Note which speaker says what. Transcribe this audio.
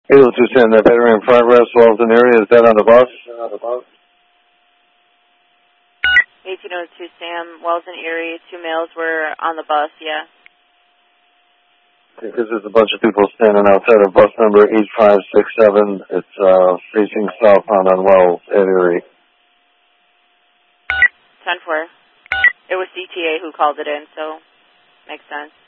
Speaker 1: 80210, that battery in progress, Walton area, is that on the bus?
Speaker 2: 1802 Sam, Wells and Erie, 2 males were on the bus, yeah.
Speaker 1: Because there's a bunch of people standing outside of bus number 8567. It's facing southbound on Wells at Erie.
Speaker 2: 10-4. It was CTA who called it in, so makes sense.